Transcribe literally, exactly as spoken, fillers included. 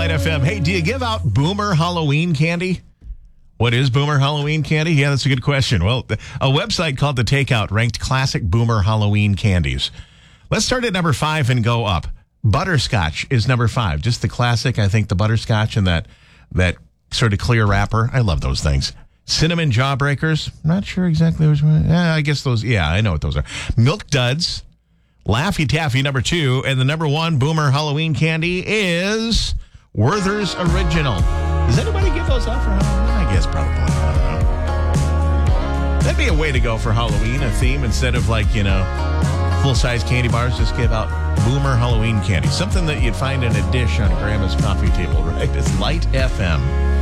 Light F M. Hey, do you give out Boomer Halloween candy? What is Boomer Halloween candy? Yeah, that's a good question. Well, a website called The Takeout ranked classic Boomer Halloween candies. Let's start at number five and go up. Butterscotch is number five. Just the classic, I think, the butterscotch and that that sort of clear wrapper. I love those things. Cinnamon Jawbreakers. Not sure exactly which one. Yeah, I guess those. Yeah, I know what those are. Milk Duds. Laffy Taffy, number two. And the number one Boomer Halloween candy is Werther's Original. Does anybody give those out for Halloween? I guess probably. I don't know. That'd be a way to go for Halloween, a theme, instead of like, you know, full-size candy bars. Just give out Boomer Halloween candy. Something that you'd find in a dish on Grandma's coffee table, right? It's Light F M.